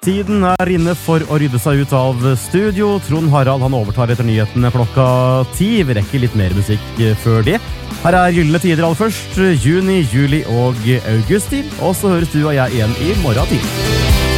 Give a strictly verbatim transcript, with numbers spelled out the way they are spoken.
Tiden er inne for å rydde seg ut av studio. Trond Harald han overtar etter nyhetene klokka ti. Vi rekker litt mer musikk før det. Her er Gyllene Tider aller først. Juni, juli og august til. Og så høres du og jeg igjen i morgen tid.